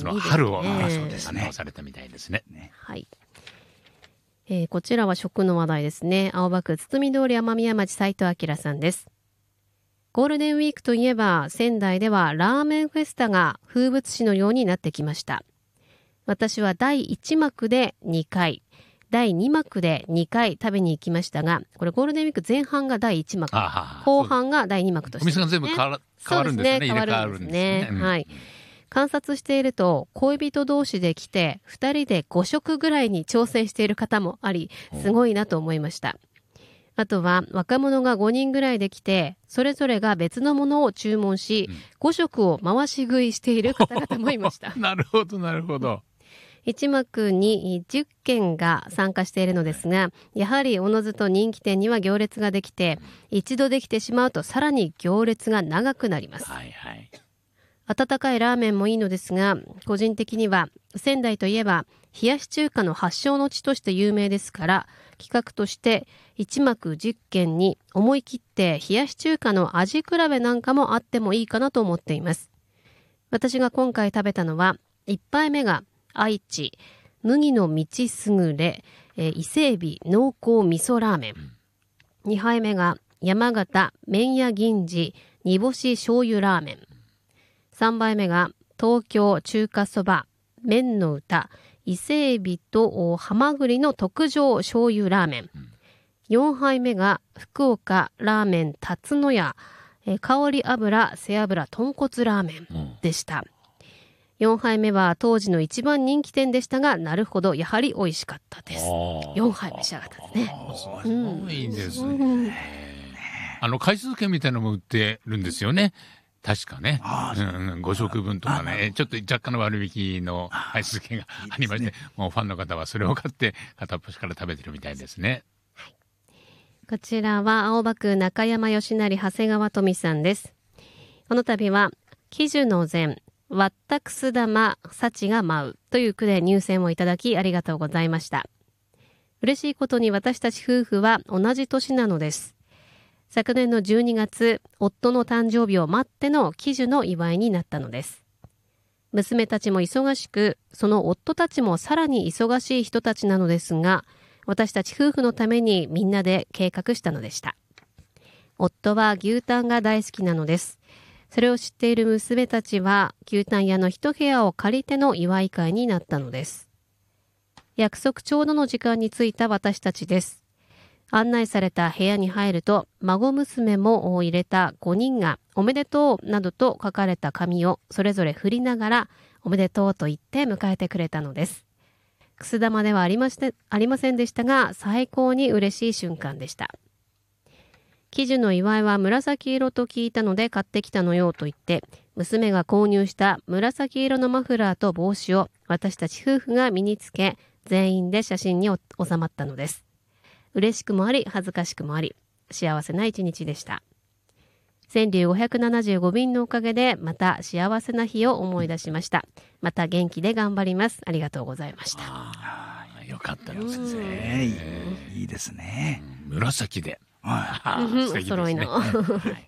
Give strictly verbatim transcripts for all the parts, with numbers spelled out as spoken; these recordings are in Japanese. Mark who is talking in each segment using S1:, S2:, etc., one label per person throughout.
S1: の春を
S2: いい
S1: 堪能されたみたいですね。
S2: はい、えー、こちらは食の話題ですね。青葉区堤通り雨宮町斉藤明さんです。ゴールデンウィークといえば仙台ではラーメンフェスタが風物詩のようになってきました。私はだいいち幕でにかい、だいに幕でにかい食べに行きましたが、これゴールデンウィーク前半がだいいち幕、後半がだいに幕として、ね、
S1: お店が全部変わる、変わるんですね。
S2: 変わるんですね。はい。観察していると恋人同士で来てふたりでご食ぐらいに挑戦している方もあり、すごいなと思いました。あとは若者がごにんぐらいで来てそれぞれが別のものを注文し、うん、ご食を回し食いしている方々もいました
S1: なるほどなるほど。
S2: いち幕にじゅっけんが参加しているのですが、やはりおのずと人気店には行列ができて、一度できてしまうとさらに行列が長くなります。
S1: はいはい、
S2: 温かいラーメンもいいのですが、個人的には仙台といえば冷やし中華の発祥の地として有名ですから、企画としていち幕じゅっけんに思い切って冷やし中華の味比べなんかもあってもいいかなと思っています。私が今回食べたのはいっぱいめが愛知麦の道すぐれ、えー、伊勢海老濃厚味噌ラーメン、うん、にはいめが山形麺屋銀次煮干し醤油ラーメン、さんばいめが東京中華そば麺の歌伊勢海老とハマグリの特上醤油ラーメン、うん、よんはいめが福岡ラーメン辰野屋、えー、香り油背脂豚骨ラーメンでした。うん、よんはいめは当時の一番人気店でしたが、なるほどやはり美味しかったです。よんはい召し上がったですね。
S1: すごいですね、うん、あの回数券みたいなのも売ってるんですよね、確かね。うん、ご食分とかね、ちょっと若干の割引の回数券がありまして、いい、ね、もうファンの方はそれを買って片っ端から食べてるみたいですね。
S2: はい、こちらは青葉区中山義成長谷川富さんです。この度は喜寿の膳わったくす玉幸が舞うという句で入選をいただきありがとうございました。嬉しいことに私たち夫婦は同じ年なのです。昨年のじゅうにがつ、夫の誕生日を待っての喜寿の祝いになったのです。娘たちも忙しく、その夫たちもさらに忙しい人たちなのですが、私たち夫婦のためにみんなで計画したのでした。夫は牛タンが大好きなのです。それを知っている娘たちは牛タン屋の一部屋を借りての祝い会になったのです。約束ちょうどの時間に着いた私たちです。案内された部屋に入ると、孫娘も入れたごにんがおめでとうなどと書かれた紙をそれぞれ振りながらおめでとうと言って迎えてくれたのです。くす玉ではありまして、ありませんでしたが、最高に嬉しい瞬間でした。喜寿の祝いは紫色と聞いたので買ってきたのよと言って、娘が購入した紫色のマフラーと帽子を私たち夫婦が身につけ、全員で写真に収まったのです。嬉しくもあり恥ずかしくもあり幸せな一日でした。川柳ごひゃくななじゅうご便のおかげでまた幸せな日を思い出しました。また元気で頑張ります。ありがとうございました。
S1: あ、よかったです
S3: ね。いいですね。
S1: 紫で、
S2: はい、お揃いの、はい、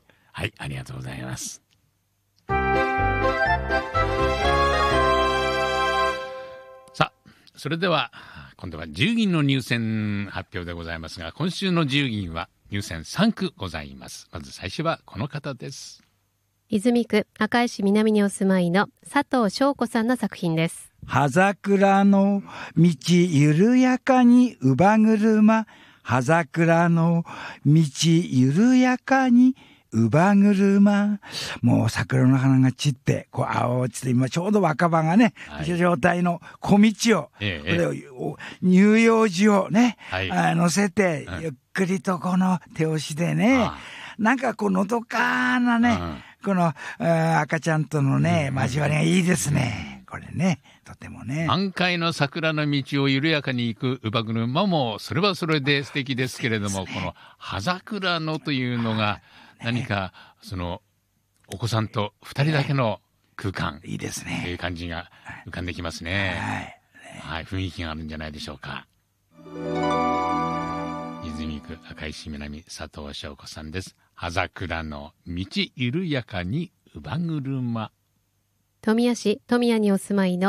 S1: はい、ありがとうございます。さあ、それでは今度はじゅう銀の入選発表でございますが、今週のじゅう銀は入選さん句ございます。まず最初はこの方です。
S2: 泉区赤石南にお住まいの佐藤翔子さんの作品です。
S3: 葉桜の道緩やかに乳母車、葉桜の道緩やかに乳母車、もう桜の花が散ってこう青落ちて、今ちょうど若葉がね、はい、状態の小道を、ええ、これを乳幼児をね、はい、あ乗せて、はい、ゆっくりとこの手押しでね、なんかこうのどかなね、この赤ちゃんとのね、交わりがいいですね。これね、とてもね。
S1: 満開の桜の道を緩やかに行く乳母車もそれはそれで素敵ですけれども、ね、この葉桜のというのが何かそのお子さんと二人だけの空間、
S3: いいですね。
S1: という感じが浮かんできますね。はい、はい、雰囲気があるんじゃないでしょうか。泉区赤石南佐藤翔子さんです。葉桜の道緩やかに乳母車。
S2: 富谷市富谷にお住まいの